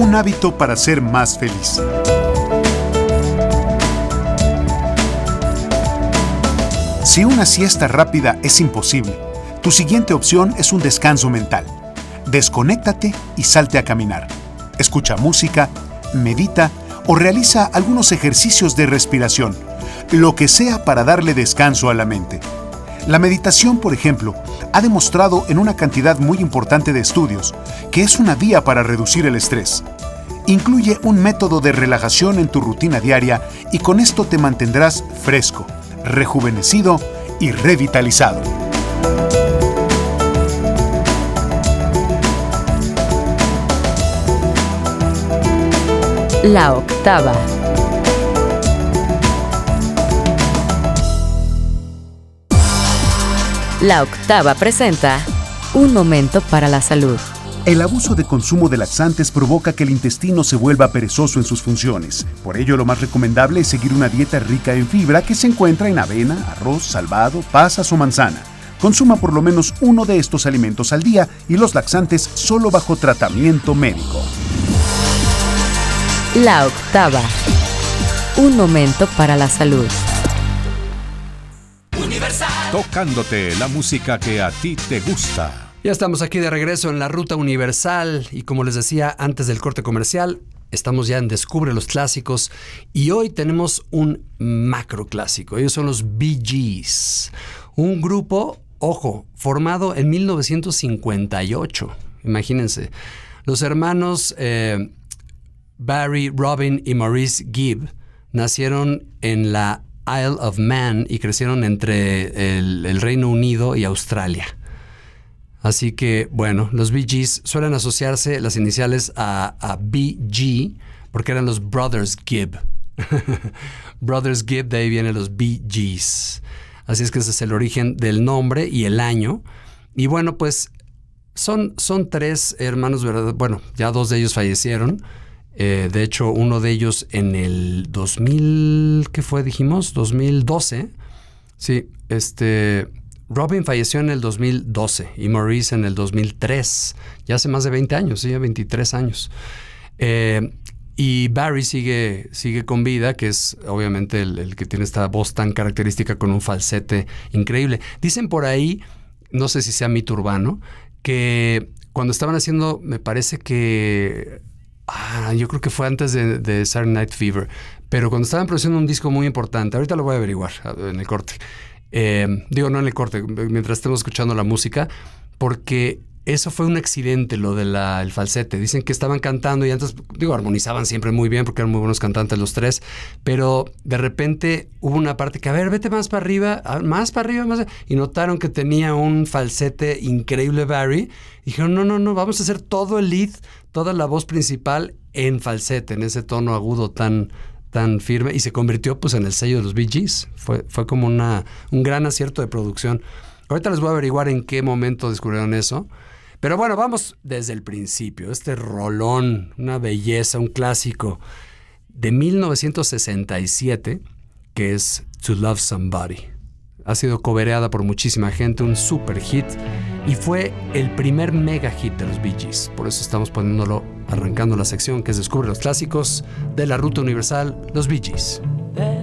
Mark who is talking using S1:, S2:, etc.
S1: un hábito para ser más feliz. Si una siesta rápida es imposible, tu siguiente opción es un descanso mental. Desconéctate y salte a caminar. Escucha música, medita o realiza algunos ejercicios de respiración, lo que sea para darle descanso a la mente. La meditación, por ejemplo, ha demostrado en una cantidad muy importante de estudios que es una vía para reducir el estrés. Incluye un método de relajación en tu rutina diaria y con esto te mantendrás fresco, rejuvenecido y revitalizado.
S2: La octava. La octava presenta Un momento para la salud.
S1: El abuso de consumo de laxantes provoca que el intestino se vuelva perezoso en sus funciones. Por ello, lo más recomendable es seguir una dieta rica en fibra que se encuentra en avena, arroz, salvado, pasas o manzana. Consuma por lo menos uno de estos alimentos al día y los laxantes solo bajo tratamiento médico.
S2: La octava. Un momento para la salud.
S3: Tocándote la música que a ti te gusta.
S4: Ya estamos aquí de regreso en la Ruta Universal y como les decía antes del corte comercial, estamos ya en Descubre los Clásicos y hoy tenemos un macro clásico. Ellos son los Bee Gees, un grupo, ojo, formado en 1958. Imagínense, los hermanos Barry, Robin y Maurice Gibb nacieron en la Isle of Man y crecieron entre el Reino Unido y Australia. Así que, bueno, los Bee Gees suelen asociarse las iniciales a BG porque eran los Brothers Gibb. Brothers Gibb, de ahí vienen los Bee Gees. Así es que ese es el origen del nombre y el año. Y bueno, pues son tres hermanos, ¿verdad? Bueno, ya dos de ellos fallecieron. De hecho, uno de ellos en el 2000, ¿qué fue? Dijimos, 2012. Sí, Robin falleció en el 2012 y Maurice en el 2003. Ya hace más de 20 años, ya 23 años. Y Barry sigue con vida, que es obviamente el que tiene esta voz tan característica con un falsete increíble. Dicen por ahí, no sé si sea mito urbano, que cuando estaban haciendo, me parece que... yo creo que fue antes de Saturday Night Fever, pero cuando estaban produciendo un disco muy importante, ahorita lo voy a averiguar en el corte, no en el corte, mientras estemos escuchando la música, porque eso fue un accidente, lo del falsete. Dicen que estaban cantando y antes, armonizaban siempre muy bien porque eran muy buenos cantantes los tres, pero de repente hubo una parte que, a ver, vete más para arriba, más, y notaron que tenía un falsete increíble Barry. Dijeron, no, vamos a hacer todo el lead, toda la voz principal en falsete, en ese tono agudo tan firme, y se convirtió pues en el sello de los Bee Gees. Fue como un gran acierto de producción. Ahorita les voy a averiguar en qué momento descubrieron eso. Pero bueno, vamos desde el principio. Este rolón, una belleza, un clásico de 1967, que es To Love Somebody. Ha sido cobereada por muchísima gente, un super hit, y fue el primer mega hit de los Bee Gees. Por eso estamos arrancando la sección que es Descubre los Clásicos de la Ruta Universal, los Bee Gees.